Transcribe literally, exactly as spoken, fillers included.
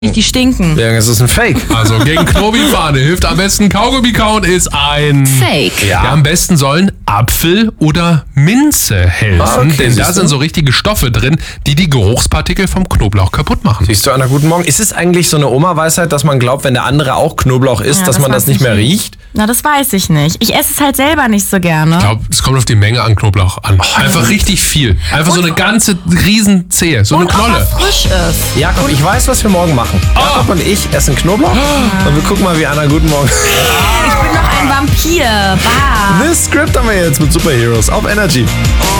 Die stinken. Ja, das ist ein Fake. Also gegen Knobi-Fahne hilft am besten Kaugummi kauen ist ein Fake. Ja. ja, am besten sollen Apfel oder Minze helfen, Ah, okay, denn da siehst sind du? so richtige Stoffe drin, die die Geruchspartikel vom Knoblauch kaputt machen. Siehst du, Anna, guten Morgen. Ist es eigentlich so eine Oma-Weisheit, dass man glaubt, wenn der andere auch Knoblauch isst, Ja, dass das man das weiß nicht ich mehr nicht. riecht? Na, das weiß ich nicht. Ich esse es halt selber nicht so gerne. Ich glaube, es kommt auf die Menge an Knoblauch an. Einfach richtig viel. Einfach so eine ganze Riesenzehe, so eine Und auch Knolle. was frisch ist. Jakob, ich weiß, was wir morgen machen. Jakob und ich essen Knoblauch und wir gucken mal, wie Anna, guten Morgen. Ich bin doch ein Vampir. Bah. This Script haben wir jetzt mit Superheroes auf Energy.